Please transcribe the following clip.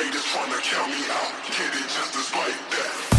haters tryna count me out. Get it just as like that.